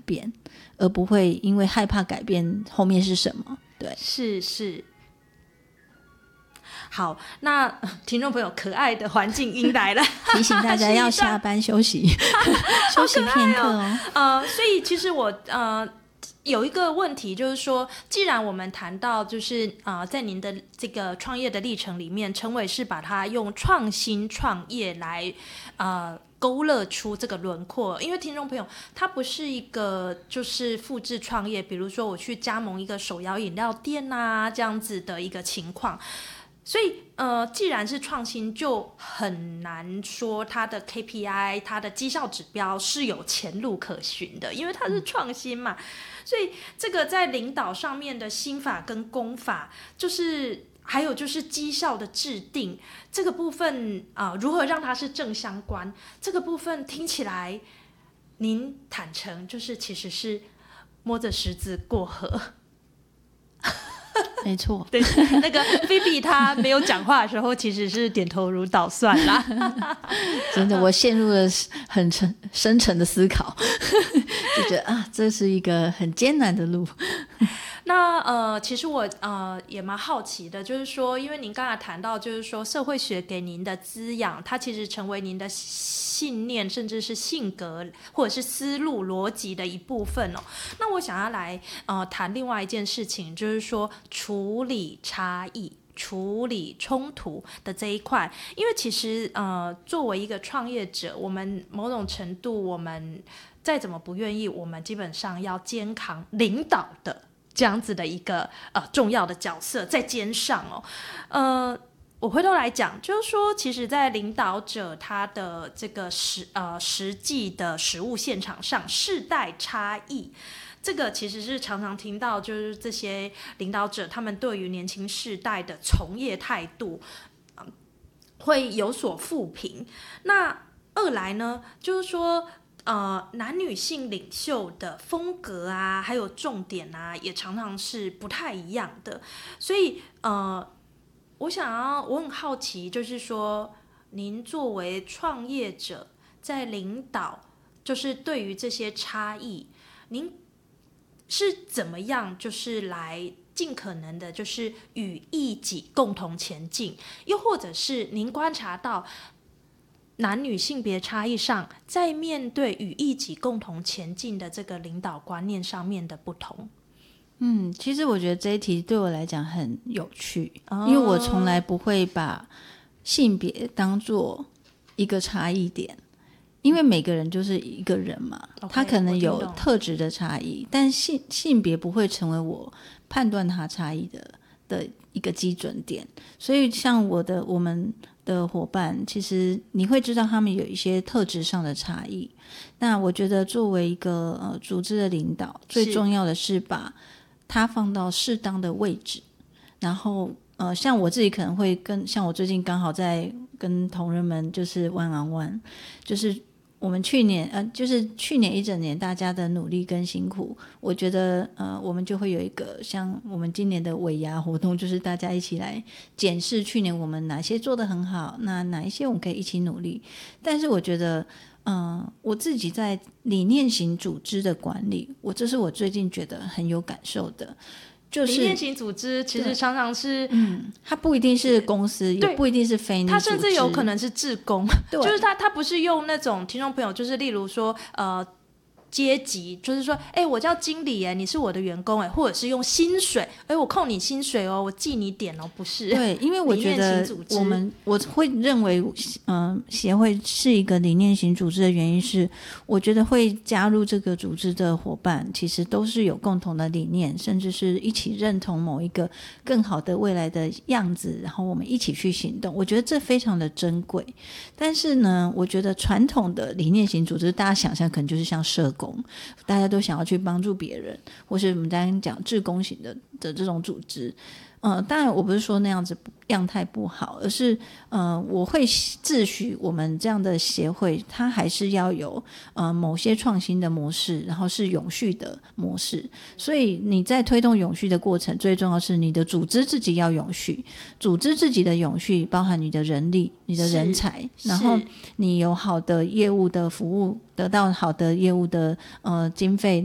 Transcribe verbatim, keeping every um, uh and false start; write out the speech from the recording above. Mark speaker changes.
Speaker 1: 变，而不会因为害怕改变后面是什么。对，
Speaker 2: 是是。好，那听众朋友，可爱的环境音来了，
Speaker 1: 提醒大家要下班休息，休息片刻哦。
Speaker 2: 呃，所以其实我呃有一个问题，就是说，既然我们谈到就是呃，在您的这个创业的历程里面，陈伟是把它用创新创业来呃。勾勒出这个轮廓，因为听众朋友，它不是一个就是复制创业，比如说我去加盟一个手摇饮料店啊这样子的一个情况，所以呃，既然是创新，就很难说它的 K P I、它的绩效指标是有前路可循的，因为它是创新嘛，所以这个在领导上面的心法跟功法，就是还有就是绩效的制定这个部分啊、呃，如何让它是正相关？这个部分听起来，您坦诚就是其实是摸着石子过河。
Speaker 1: 没错，
Speaker 2: 对，那个菲比她没有讲话的时候，其实是点头如捣蒜啦。
Speaker 1: 真的，我陷入了很沉深沉的思考，就觉得啊，这是一个很艰难的路。
Speaker 2: 那呃，其实我呃也蛮好奇的，就是说，因为您刚才谈到，就是说社会学给您的滋养，它其实成为您的信念，甚至是性格或者是思路逻辑的一部分哦。那我想要来呃谈另外一件事情，就是说处理差异。处理冲突的这一块，因为其实呃，作为一个创业者，我们某种程度，我们再怎么不愿意，我们基本上要肩扛领导的这样子的一个呃重要的角色在肩上哦。呃，我回头来讲，就是说，其实，在领导者他的这个实呃实际的实务现场上，世代差异。这个其实是常常听到，就是这些领导者他们对于年轻世代的从业态度、呃、会有所负评。那二来呢，就是说呃，男女性领袖的风格啊，还有重点啊，也常常是不太一样的。所以呃，我想要，我很好奇，就是说，您作为创业者，在领导，就是对于这些差异，您是怎么样，就是来尽可能的，就是与异己共同前进，又或者是您观察到男女性别差异上，在面对与异己共同前进的这个领导观念上面的不同。
Speaker 1: 嗯，其实我觉得这一题对我来讲很有趣，哦、因为我从来不会把性别当作一个差异点。因为每个人就是一个人嘛， okay, 他可能有特质的差异，但性性别不会成为我判断他差异的的一个基准点。所以像我的我们的伙伴，其实你会知道他们有一些特质上的差异。那我觉得作为一个呃组织的领导，最重要的是把它放到适当的位置，然后呃，像我自己可能会跟像我最近刚好在跟同仁们就是 one on one， 就是我们去年呃，就是去年一整年大家的努力跟辛苦，我觉得呃，我们就会有一个像我们今年的尾牙活动，就是大家一起来检视去年我们哪些做得很好，那哪一些我们可以一起努力。但是我觉得嗯、呃，我自己在理念型组织的管理，我这是我最近觉得很有感受的。就是
Speaker 2: 理念型组织其实常常是，
Speaker 1: 嗯，它不一定是公司，也不一定是非你组织，
Speaker 2: 它甚至有可能是志工，就是它它不是用那种听众朋友，就是例如说呃阶级，就是说，哎，我叫经理哎，你是我的员工哎，或者是用薪水，哎，我扣你薪水哦，我记你点哦，不是。
Speaker 1: 对，因为我觉得我们我会认为，嗯、呃，协会是一个理念型组织的原因是，我觉得会加入这个组织的伙伴，其实都是有共同的理念，甚至是一起认同某一个更好的未来的样子，然后我们一起去行动。我觉得这非常的珍贵。但是呢，我觉得传统的理念型组织，大家想象可能就是像社工。大家都想要去帮助别人，或是我们刚刚讲志工型的的这种组织，呃，当然我不是说那样子样态不好，而是呃，我会自诩我们这样的协会，它还是要有呃某些创新的模式，然后是永续的模式。所以你在推动永续的过程，最重要是你的组织自己要永续，组织自己的永续包含你的人力、你的人才，然后你有好的业务的服务，得到好的业务的呃经费，